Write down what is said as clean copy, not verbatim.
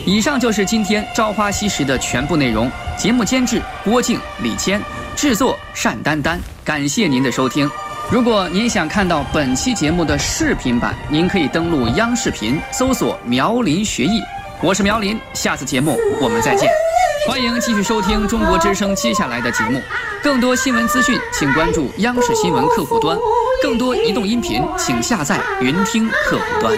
以上就是今天《朝花夕拾》的全部内容。节目监制郭靖、李谦，制作单丹丹。感谢您的收听。如果您想看到本期节目的视频版，您可以登录央视频搜索苗林学艺。我是苗林，下次节目我们再见。欢迎继续收听中国之声接下来的节目。更多新闻资讯，请关注央视新闻客户端；更多移动音频，请下载云听客户端。